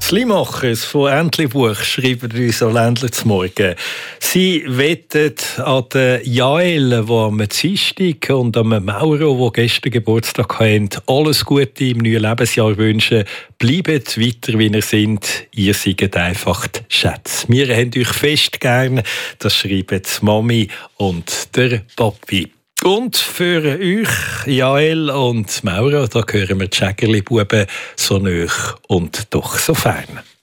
Slimachers von Entlebuch schreiben uns am Ländler zum Morgen. Sie wettet an den Jael, der am Dienstag und am Mauro, der gestern Geburtstag haben, alles Gute im neuen Lebensjahr wünschen. Bleibt weiter, wie ihr seid. Ihr seid einfach die Schätze. Wir haben euch fest gern. Das schreiben die Mami und der Papi. Und für euch, Jael und Mauro, da hören wir die Schägerli-Buben so nah und doch so fern.